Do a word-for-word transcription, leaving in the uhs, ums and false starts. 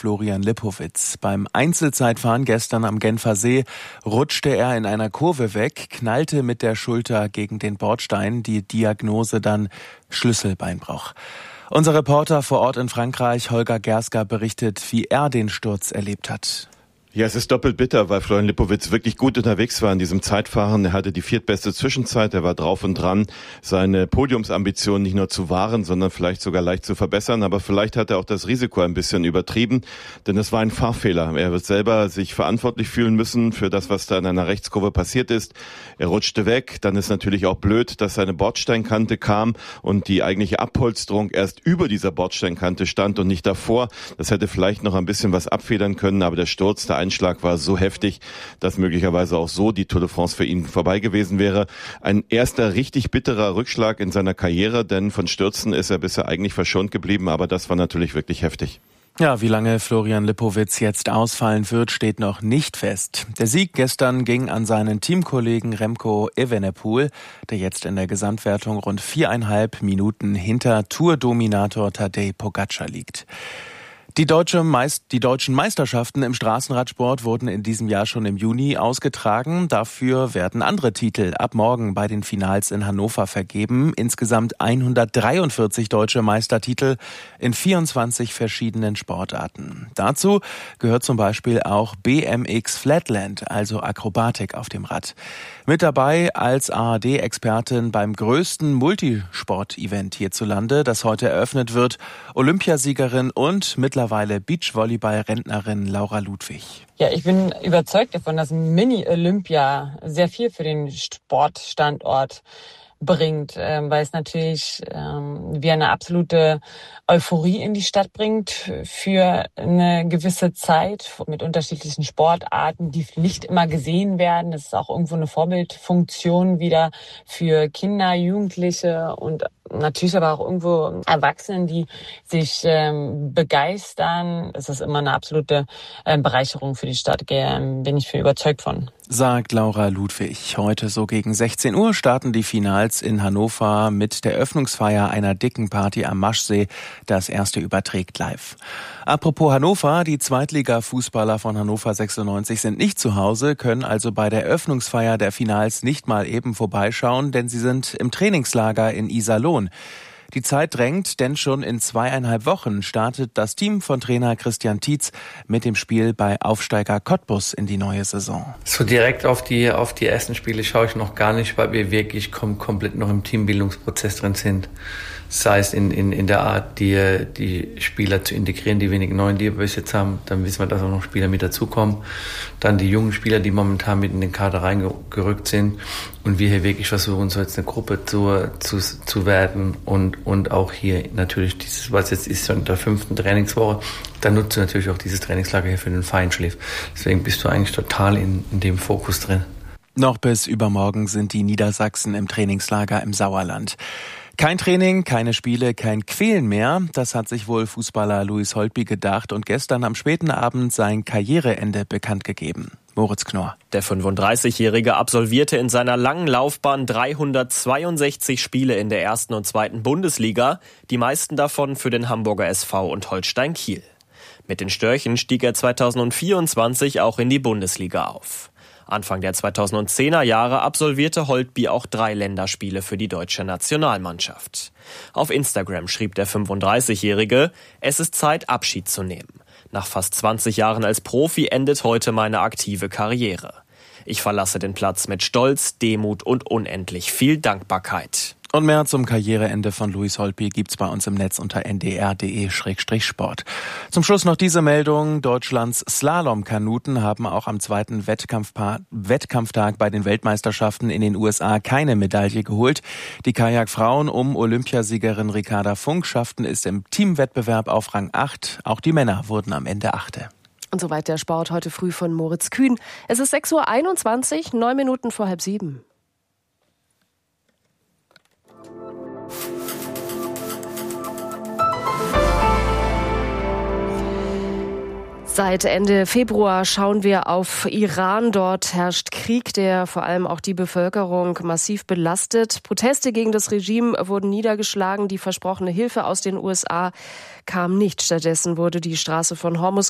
Florian Lipowitz. Beim Einzelzeitfahren gestern am Genfer See rutschte er in einer Kurve weg, knallte mit der Schulter gegen den Bordstein, die Diagnose dann Schlüsselbeinbruch. Unser Reporter vor Ort in Frankreich, Holger Gersker, berichtet, wie er den Sturz erlebt hat. Ja, es ist doppelt bitter, weil Florian Lipowitz wirklich gut unterwegs war in diesem Zeitfahren. Er hatte die viertbeste Zwischenzeit, er war drauf und dran, seine Podiumsambitionen nicht nur zu wahren, sondern vielleicht sogar leicht zu verbessern. Aber vielleicht hat er auch das Risiko ein bisschen übertrieben, denn es war ein Fahrfehler. Er wird selber sich verantwortlich fühlen müssen für das, was da in einer Rechtskurve passiert ist. Er rutschte weg, dann ist natürlich auch blöd, dass seine Bordsteinkante kam und die eigentliche Abpolsterung erst über dieser Bordsteinkante stand und nicht davor. Das hätte vielleicht noch ein bisschen was abfedern können, aber der Sturz, der Einschlag war so heftig, dass möglicherweise auch so die Tour de France für ihn vorbei gewesen wäre. Ein erster richtig bitterer Rückschlag in seiner Karriere, denn von Stürzen ist er bisher eigentlich verschont geblieben, aber das war natürlich wirklich heftig. Ja, wie lange Florian Lipowitz jetzt ausfallen wird, steht noch nicht fest. Der Sieg gestern ging an seinen Teamkollegen Remco Evenepoel, der jetzt in der Gesamtwertung rund viereinhalb Minuten hinter Tourdominator Tadej Pogačar liegt. Die, deutsche Meist- die deutschen Meisterschaften im Straßenradsport wurden in diesem Jahr schon im Juni ausgetragen. Dafür werden andere Titel ab morgen bei den Finals in Hannover vergeben. Insgesamt hundertdreiundvierzig deutsche Meistertitel in vierundzwanzig verschiedenen Sportarten. Dazu gehört zum Beispiel auch B M X Flatland, also Akrobatik auf dem Rad. Mit dabei als A R D-Expertin beim größten Multisport-Event hierzulande, das heute eröffnet wird, Olympiasiegerin und mittlerweile Beachvolleyball-Rentnerin Laura Ludwig. Ja, ich bin überzeugt davon, dass Mini-Olympia sehr viel für den Sportstandort bringt, ähm, weil es natürlich ähm, wie eine absolute Euphorie in die Stadt bringt für eine gewisse Zeit mit unterschiedlichen Sportarten, die nicht immer gesehen werden. Es ist auch irgendwo eine Vorbildfunktion wieder für Kinder, Jugendliche und natürlich aber auch irgendwo Erwachsenen, die sich ähm, begeistern. Es ist immer eine absolute ähm, Bereicherung für die Stadt, ähm, bin ich für überzeugt von. Sagt Laura Ludwig. Heute so gegen sechzehn Uhr starten die Finals in Hannover mit der Eröffnungsfeier einer dicken Party am Maschsee. Das erste überträgt live. Apropos Hannover, die Zweitliga-Fußballer von Hannover sechsundneunzig sind nicht zu Hause, können also bei der Eröffnungsfeier der Finals nicht mal eben vorbeischauen, denn sie sind im Trainingslager in Iserlohn. Die Zeit drängt, denn schon in zweieinhalb Wochen startet das Team von Trainer Christian Tietz mit dem Spiel bei Aufsteiger Cottbus in die neue Saison. So direkt auf die auf die ersten Spiele schaue ich noch gar nicht, weil wir wirklich kom- komplett noch im Teambildungsprozess drin sind. Das heißt, in, in, in der Art, die, die Spieler zu integrieren, die wenigen neuen, die wir bis jetzt haben, dann wissen wir, dass auch noch Spieler mit dazukommen. Dann die jungen Spieler, die momentan mit in den Kader reingerückt sind. Und wir hier wirklich versuchen, so jetzt eine Gruppe zu, zu, zu werden. Und, und auch hier natürlich dieses, was jetzt ist, in der fünften Trainingswoche, dann nutzt du natürlich auch dieses Trainingslager hier für den Feinschliff. Deswegen bist du eigentlich total in, in dem Fokus drin. Noch bis übermorgen sind die Niedersachsen im Trainingslager im Sauerland. Kein Training, keine Spiele, kein Quälen mehr. Das hat sich wohl Fußballer Louis Holtby gedacht und gestern am späten Abend sein Karriereende bekannt gegeben. Moritz Knorr. Der fünfunddreißigjährige absolvierte in seiner langen Laufbahn dreihundertzweiundsechzig Spiele in der ersten und zweiten Bundesliga, die meisten davon für den Hamburger S V und Holstein Kiel. Mit den Störchen stieg er zweitausendvierundzwanzig auch in die Bundesliga auf. Anfang der zweitausendzehner Jahre absolvierte Holtby auch drei Länderspiele für die deutsche Nationalmannschaft. Auf Instagram schrieb der fünfunddreißigjährige, es ist Zeit, Abschied zu nehmen. Nach fast zwanzig Jahren als Profi endet heute meine aktive Karriere. Ich verlasse den Platz mit Stolz, Demut und unendlich viel Dankbarkeit. Und mehr zum Karriereende von Louis Holtby gibt's bei uns im Netz unter n d r punkt d e Schrägstrich sport. Zum Schluss noch diese Meldung. Deutschlands Slalomkanuten haben auch am zweiten Wettkampfpa- Wettkampftag bei den Weltmeisterschaften in den U S A keine Medaille geholt. Die Kajakfrauen um Olympiasiegerin Ricarda Funk schafften es im Teamwettbewerb auf Rang acht. Auch die Männer wurden am Ende Achte. Und soweit der Sport heute früh von Moritz Kühn. Es ist sechs Uhr einundzwanzig, neun Minuten vor halb sieben. Seit Ende Februar schauen wir auf Iran. Dort herrscht Krieg, der vor allem auch die Bevölkerung massiv belastet. Proteste gegen das Regime wurden niedergeschlagen. Die versprochene Hilfe aus den U S A kam nicht. Stattdessen wurde die Straße von Hormuz